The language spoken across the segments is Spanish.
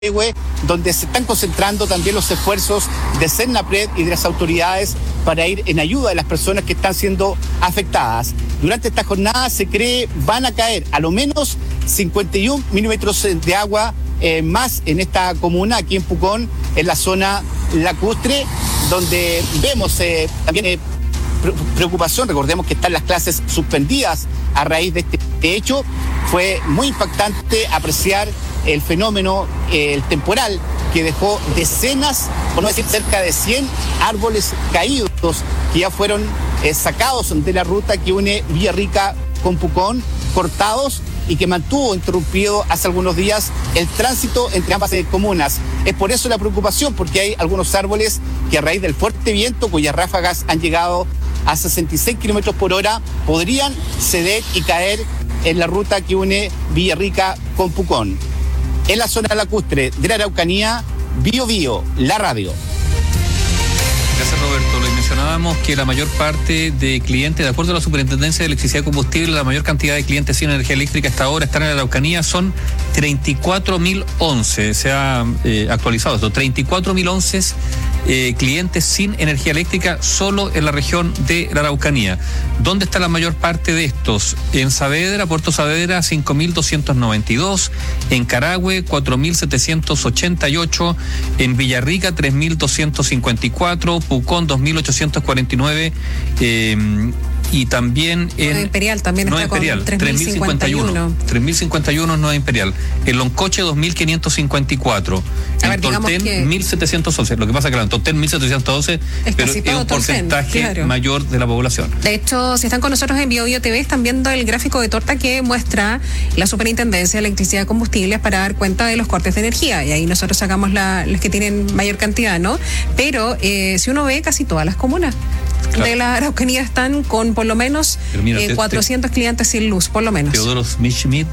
donde se están concentrando también los esfuerzos de Senapred y de las autoridades para ir en ayuda de las personas que están siendo afectadas. Durante esta jornada se cree van a caer a lo menos 51 milímetros de agua más en esta comuna, aquí en Pucón, en la zona lacustre, donde vemos también preocupación. Recordemos que están las clases suspendidas a raíz de este hecho. Fue muy impactante apreciar el fenómeno, el temporal, que dejó decenas, por no decir cerca de 100 árboles caídos que ya fueron sacados de la ruta que une Villarrica con Pucón, cortados, y que mantuvo interrumpido hace algunos días el tránsito entre ambas comunas. Es por eso la preocupación, porque hay algunos árboles que a raíz del fuerte viento, cuyas ráfagas han llegado a 66 kilómetros por hora, podrían ceder y caer en la ruta que une Villarrica con Pucón. En la zona lacustre de la Araucanía, Bío Bío, la radio. Gracias, Roberto. Les mencionábamos que la mayor parte de clientes, de acuerdo a la Superintendencia de Electricidad y Combustible, la mayor cantidad de clientes sin energía eléctrica hasta ahora están en la Araucanía, son 34.011. Se ha actualizado esto, 34.011 clientes sin energía eléctrica solo en la región de la Araucanía. ¿Dónde está la mayor parte de estos? En Saavedra, Puerto Saavedra, 5.292, en Carahue, 4.788, en Villarrica, 3.254, Pucón, 2.849, y también en Nueva Imperial también Nueva está Imperial, con 3.051. 3.051 Nueva Imperial. En Loncoche, 2.554. En Tortén, 1.711. Lo que pasa es que en Tortén, 1.712, pero es un porcentaje mayor de la población. De hecho, si están con nosotros en Bío Bío TV, están viendo el gráfico de torta que muestra la Superintendencia de Electricidad y Combustibles para dar cuenta de los cortes de energía. Y ahí nosotros sacamos los que tienen mayor cantidad, ¿no? Pero si uno ve, casi todas las comunas de la Araucanía están con por lo menos 400 clientes sin luz, por lo menos. Teodoro Schmidt,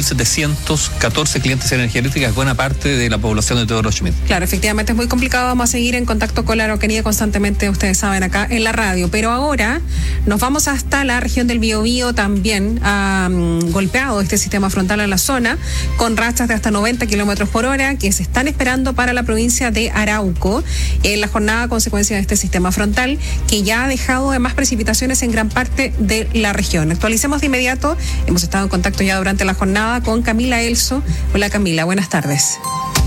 1.714 clientes sin energía eléctrica, es buena parte de la población de Teodoro Schmidt. Claro, efectivamente es muy complicado. Vamos a seguir en contacto con la Araucanía constantemente, ustedes saben, acá en la radio. Pero ahora nos vamos hasta la región del Biobío. También ha golpeado este sistema frontal a la zona con rachas de hasta 90 kilómetros por hora que se están esperando para la provincia de Arauco en la jornada a consecuencia de este sistema frontal, que ya ha dejado además precipitaciones en gran parte de la región. Actualicemos de inmediato. Hemos estado en contacto ya durante la jornada con Camila Elso. Hola, Camila, buenas tardes.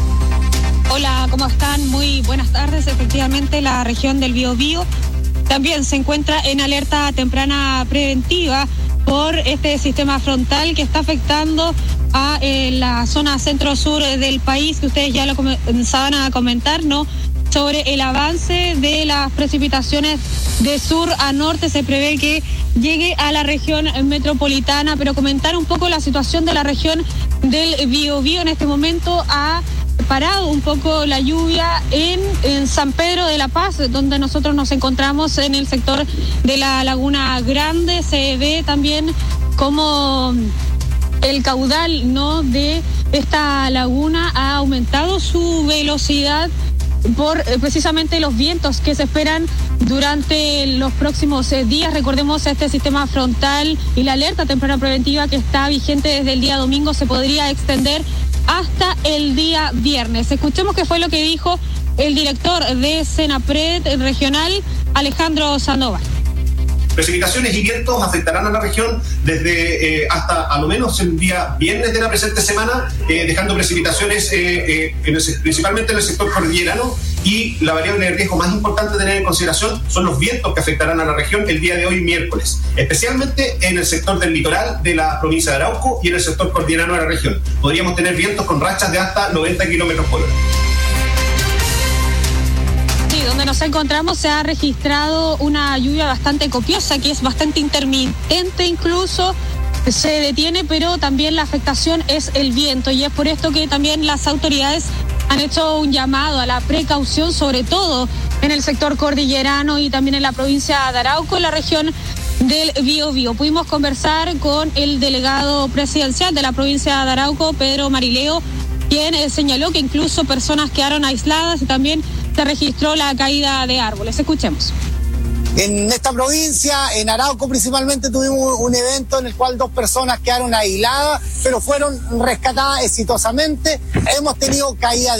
Hola, ¿cómo están? Muy buenas tardes. Efectivamente, la región del Biobío también se encuentra en alerta temprana preventiva por este sistema frontal que está afectando a la zona centro-sur del país, que ustedes ya lo comenzaban a comentar, ¿no? Sobre el avance de las precipitaciones de sur a norte. Se prevé que llegue a la región metropolitana, pero comentar un poco la situación de la región del Biobío. En este momento ha parado un poco la lluvia en San Pedro de la Paz, donde nosotros nos encontramos en el sector de la Laguna Grande. Se ve también como el caudal, ¿no?, de esta laguna ha aumentado su velocidad por precisamente los vientos que se esperan durante los próximos días. Recordemos este sistema frontal y la alerta temprana preventiva que está vigente desde el día domingo se podría extender hasta el día viernes. Escuchemos qué fue lo que dijo el director de Senapred regional, Alejandro Sandoval. Precipitaciones y vientos afectarán a la región desde hasta a lo menos el día viernes de la presente semana, dejando precipitaciones principalmente en el sector cordillerano, y la variable de riesgo más importante a tener en consideración son los vientos que afectarán a la región el día de hoy, miércoles, especialmente en el sector del litoral de la provincia de Arauco y en el sector cordillerano de la región. Podríamos tener vientos con rachas de hasta 90 kilómetros por hora. Donde nos encontramos se ha registrado una lluvia bastante copiosa, que es bastante intermitente, incluso se detiene, pero también la afectación es el viento, y es por esto que también las autoridades han hecho un llamado a la precaución, sobre todo en el sector cordillerano y también en la provincia de Arauco, en la región del Biobío. Pudimos conversar con el delegado presidencial de la provincia de Arauco, Pedro Marileo, quien señaló que incluso personas quedaron aisladas y también se registró la caída de árboles. Escuchemos. En esta provincia, en Arauco principalmente, tuvimos un evento en el cual 2 personas quedaron aisladas, pero fueron rescatadas exitosamente. Hemos tenido caída de